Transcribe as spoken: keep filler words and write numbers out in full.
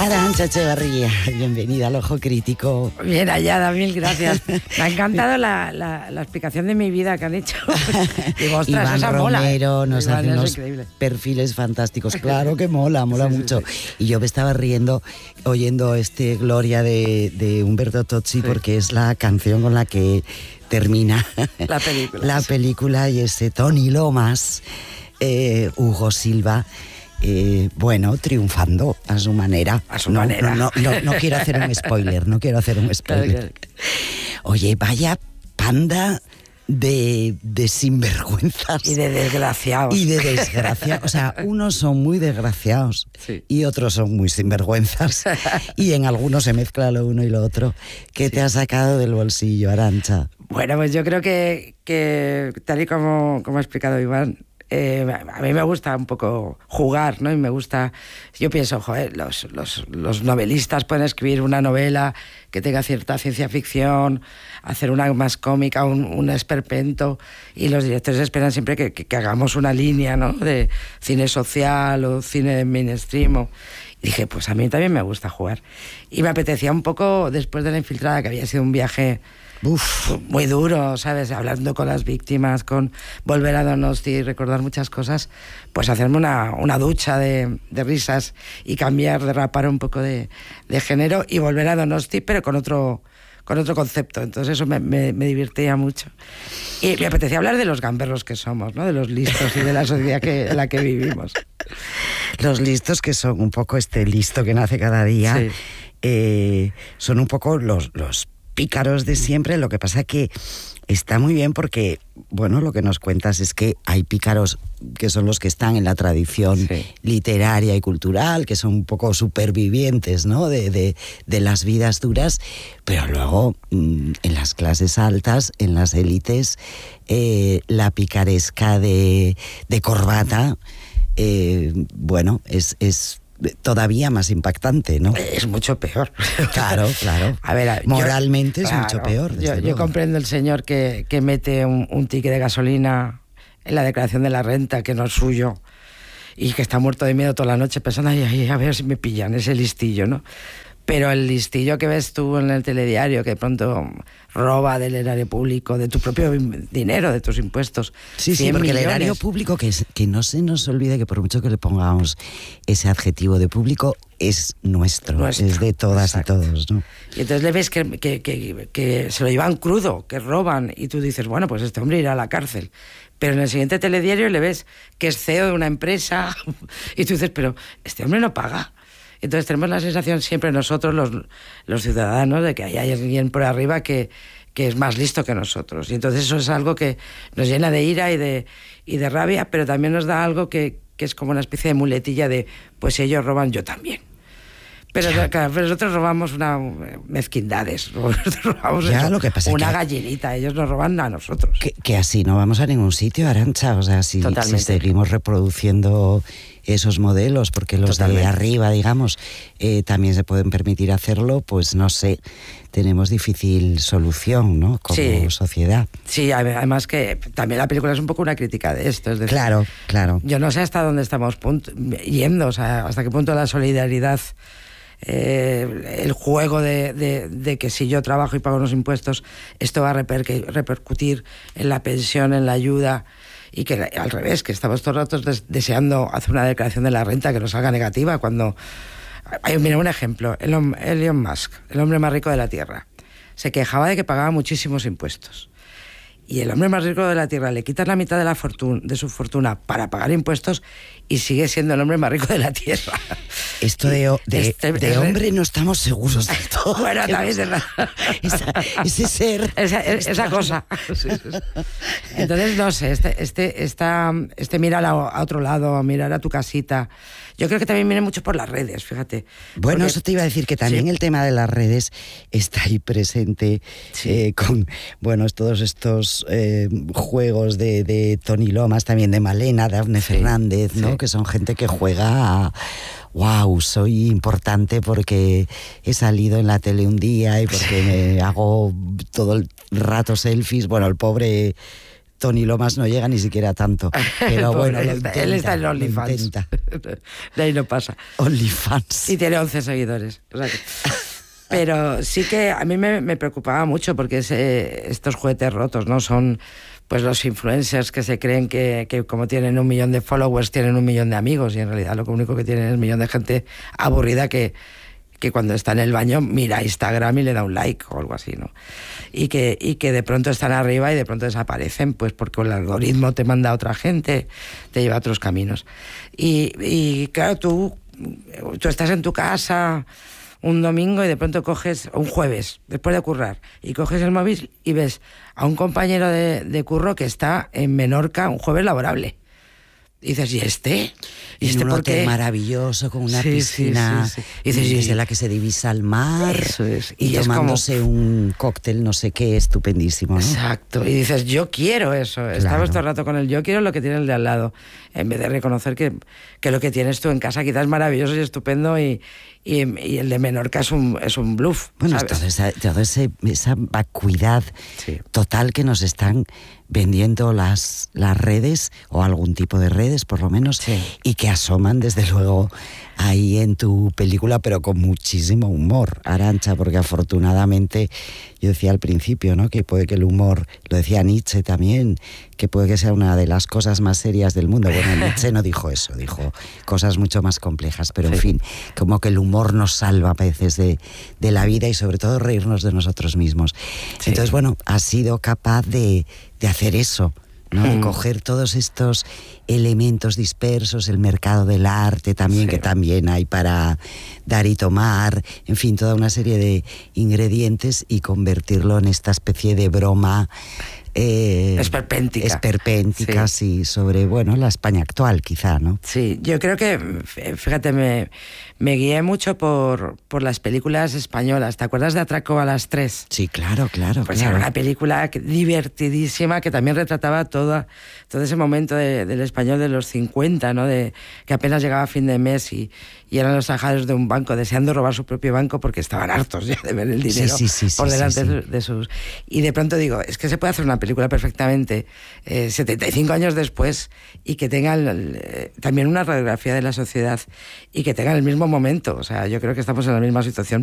Arantxa Echevarría, bienvenida al Ojo Crítico. Bien hallada, mil gracias. Me ha encantado la, la, la explicación de mi vida que han hecho. Digo, ostras, Iván esa Romero mola. nos Iván hace es unos increíble. perfiles fantásticos. Claro que mola, mola Sí, sí, mucho. sí. Y yo me estaba riendo oyendo este Gloria de, de Umberto Tozzi, sí, porque es la canción con la que termina la película. La película y ese Tony Lomas, eh, Hugo Silva. Eh, bueno, triunfando a su manera. A su no, manera. No, no, no, no quiero hacer un spoiler, no quiero hacer un spoiler. Oye, vaya panda de, de sinvergüenzas. Y de desgraciados. Y de desgraciados. O sea, unos son muy desgraciados, sí, y otros son muy sinvergüenzas. Y en algunos se mezcla lo uno y lo otro. ¿Qué sí. te ha sacado del bolsillo, Arantxa? Bueno, pues yo creo que, que tal y como, como ha explicado Iván, Eh, a mí me gusta un poco jugar, ¿no? Y me gusta, yo pienso, joder, los, los, los novelistas pueden escribir una novela que tenga cierta ciencia ficción, hacer una más cómica, un, un esperpento, y los directores esperan siempre que, que, que hagamos una línea, ¿no? De cine social o cine mainstream. O, y dije, pues a mí también me gusta jugar. Y me apetecía un poco, después de La Infiltrada, que había sido un viaje Uf, muy duro, ¿sabes? Hablando con las víctimas, con volver a Donosti y recordar muchas cosas, pues hacerme una, una ducha de, de risas y cambiar, derrapar un poco de, de género y volver a Donosti, pero con otro, con otro concepto. Entonces eso me, me, me divertía mucho. Y me apetecía hablar de los gamberros que somos, ¿no? De los listos y de la sociedad que, en la que vivimos. Los listos, que son un poco este listo que nace cada día, sí. eh, son un poco los... los pícaros de siempre. Lo que pasa que está muy bien porque, bueno, lo que nos cuentas es que hay pícaros que son los que están en la tradición sí. literaria y cultural, que son un poco supervivientes, ¿no? De, de, de las vidas duras, pero luego en las clases altas, en las élites, eh, la picaresca de, de corbata, eh, bueno, es... es todavía más impactante, ¿no? Es mucho peor. Claro, claro. A ver, moralmente yo, es claro, mucho peor. Yo, yo comprendo el señor que, que mete un, un ticket de gasolina en la declaración de la renta, que no es suyo, y que está muerto de miedo toda la noche pensando, ay, ay, a ver si me pillan, ese listillo, ¿no? Pero el listillo que ves tú en el telediario, que de pronto roba del erario público, de tu propio dinero, de tus impuestos. Sí, sí, porque millones. El erario público, que, es, que no se nos olvide que por mucho que le pongamos ese adjetivo de público, es nuestro, nuestro. Es de todas Exacto. y todos, ¿no? Y entonces le ves que, que, que, que se lo llevan crudo, que roban, y tú dices, bueno, pues este hombre irá a la cárcel. Pero en el siguiente telediario le ves que es C E O de una empresa, y tú dices, pero este hombre no paga. Entonces tenemos la sensación siempre nosotros, los, los ciudadanos, de que hay alguien por arriba que, que es más listo que nosotros. Y entonces eso es algo que nos llena de ira y de, y de rabia, pero también nos da algo que, que es como una especie de muletilla de, pues si ellos roban, yo también. Pero claro, nosotros robamos una mezquindades, nosotros robamos ya, eso, lo que pasa una que... gallinita, ellos nos roban a nosotros. Que, que así no vamos a ningún sitio, Arantxa, o sea, si, si seguimos reproduciendo esos modelos, porque los Totalmente. de arriba, digamos, eh, también se pueden permitir hacerlo, pues no sé, tenemos difícil solución, ¿no? Como sí. sociedad. Sí, además que también la película es un poco una crítica de esto. Es decir, claro, claro. Yo no sé hasta dónde estamos punto, yendo, o sea, hasta qué punto la solidaridad... Eh, el juego de, de, de que si yo trabajo y pago unos impuestos, esto va a reper- repercutir en la pensión, en la ayuda, y que al revés, que estamos todos los ratos des- deseando hacer una declaración de la renta que nos salga negativa cuando... Hay, mira, un ejemplo, Elon, Elon Musk, el hombre más rico de la Tierra, se quejaba de que pagaba muchísimos impuestos. Y el hombre más rico de la Tierra le quitas la mitad de, la fortuna, de su fortuna para pagar impuestos y sigue siendo el hombre más rico de la Tierra. Esto de, de, este, de hombre no estamos seguros de todo. Bueno, también de esa, ese ser. Esa, esa cosa. Sí, sí, sí. Entonces, no sé, este, este, esta, este mirar a otro lado, mirar a tu casita. Yo creo que también viene mucho por las redes, fíjate. Bueno, porque, eso te iba a decir, que también sí. el tema de las redes está ahí presente sí. eh, con, bueno, todos estos eh, juegos de, de Tony Lomas, también de Malena, de Daphne sí. Fernández, ¿no? Sí. Que son gente que juega a... Wow, soy importante porque he salido en la tele un día y porque me hago todo el rato selfies. Bueno, el pobre esto ni lo más no llega ni siquiera tanto. Pero bueno, él, lo está, intenta, él está en OnlyFans. De ahí no pasa. OnlyFans. Y tiene once seguidores. O sea que... Pero sí que a mí me, me preocupaba mucho porque ese, estos juguetes rotos, ¿no? Son pues los influencers que se creen que, que como tienen un millón de followers tienen un millón de amigos y en realidad lo único que tienen es un millón de gente aburrida que, que cuando está en el baño mira Instagram y le da un like o algo así, ¿no? Y que, y que de pronto están arriba y de pronto desaparecen, pues porque el algoritmo te manda a otra gente, te lleva a otros caminos. Y, y claro, tú, tú estás en tu casa un domingo y de pronto coges, un jueves, después de currar, y coges el móvil y ves a un compañero de, de curro que está en Menorca un jueves laborable. Y dices, ¿y este? ¿Y este un por hotel qué? Maravilloso, con una sí, piscina, sí, sí, sí. Y dices, desde y... la que se divisa el mar. Eso es. Y, y tomándose como... un cóctel, no sé qué, estupendísimo, ¿no? Exacto. Y dices, yo quiero eso. Claro. Estamos todo el rato con el yo quiero lo que tiene el de al lado. En vez de reconocer que, que lo que tienes tú en casa quizás es maravilloso y estupendo y, y, y el de Menorca es un, es un bluff. Bueno, toda esa, toda ese, esa vacuidad sí. total que nos están vendiendo las, las redes, o algún tipo de redes por lo menos, sí. y que asoman desde luego ahí en tu película, pero con muchísimo humor, Arantxa, porque afortunadamente, yo decía al principio, ¿no?, que puede que el humor, lo decía Nietzsche también, que puede que sea una de las cosas más serias del mundo. Bueno, Nietzsche no dijo eso, dijo cosas mucho más complejas, pero en sí. fin, como que el humor nos salva a veces de, de la vida y sobre todo reírnos de nosotros mismos. Sí. Entonces, bueno, has sido capaz de, de hacer eso, ¿no? Mm. De coger todos estos elementos dispersos, el mercado del arte también, sí. que también hay para dar y tomar, en fin, toda una serie de ingredientes y convertirlo en esta especie de broma Eh, esperpéntica. Esperpéntica, sí. sí, sobre, bueno, la España actual, quizá, ¿no? Sí, yo creo que, fíjate, me, me guié mucho por, por las películas españolas. ¿Te acuerdas de Atraco a las tres? Sí, claro, claro. Pues claro. era una película divertidísima que también retrataba todo, todo ese momento de, del español de los cincuenta, ¿no? De que apenas llegaba a fin de mes y, y eran los trabajadores de un banco deseando robar su propio banco porque estaban hartos ya de ver el dinero sí, sí, sí, por sí, delante sí, sí. de sus... Y de pronto digo, es que se puede hacer una película perfectamente eh, setenta y cinco años después y que tenga el, el, también una radiografía de la sociedad y que tenga el mismo momento. O sea, yo creo que estamos en la misma situación.